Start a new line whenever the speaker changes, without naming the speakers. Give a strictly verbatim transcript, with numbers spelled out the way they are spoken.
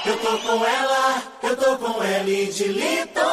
Eu tô com ela, eu tô com L de Lito.